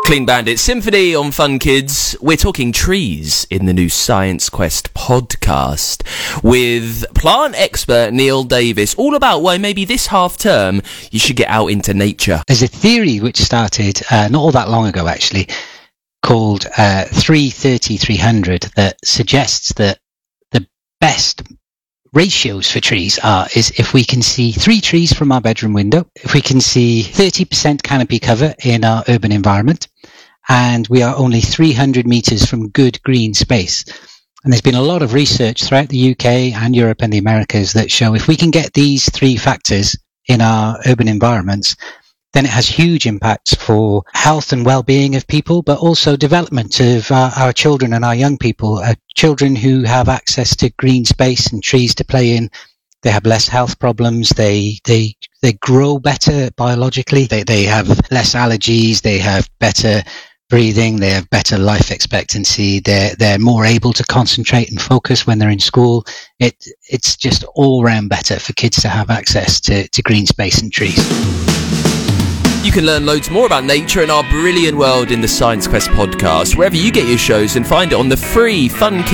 Clean Bandit Symphony on Fun Kids. We're talking trees in the new Science Quest podcast with plant expert Neil Davis, all about why maybe this half term you should get out into nature. There's a theory which started not all that long ago actually, called 330-300, that suggests that the best ratios for trees is if we can see 3 trees from our bedroom window, if we can see 30% canopy cover in our urban environment, and we are only 300 meters from good green space. And there's been a lot of research throughout the UK and Europe and the Americas that show if we can get these 3 factors in our urban environments, then it has huge impacts for health and well-being of people, but also development of our children and our young people. Children who have access to green space and trees to play in, they have less health problems. They grow better biologically. They have less allergies. They have better breathing. They have better life expectancy. They're more able to concentrate and focus when they're in school. It's just all round better for kids to have access to green space and trees. You can learn loads more about nature and our brilliant world in the Science Quest podcast, wherever you get your shows, and find it on the free Fun Kids